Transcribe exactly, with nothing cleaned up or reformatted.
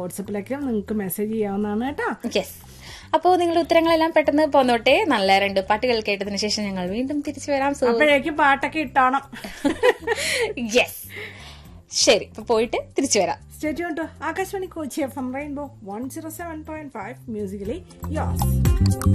വാട്സപ്പിലൊക്കെ നിങ്ങൾക്ക് മെസ്സേജ് ചെയ്യാവുന്നതാണ് കേട്ടോ. യെസ്, അപ്പോൾ നിങ്ങളുടെ ഉത്തരങ്ങളെല്ലാം പെട്ടെന്ന് പോന്നോട്ടെ. നല്ല രണ്ട് പാട്ടുകൾ കേട്ടതിന് ശേഷം ഞങ്ങൾ വീണ്ടും തിരിച്ചു വരാം. അപ്പോഴേക്കും പാട്ടൊക്കെ ഇട്ടാണം. യെസ്, ശരി, ഇപ്പൊ പോയിട്ട് തിരിച്ചു വരാം. Stay tuned to Akashvani Kochi F M rainbow one oh seven point five musically yours.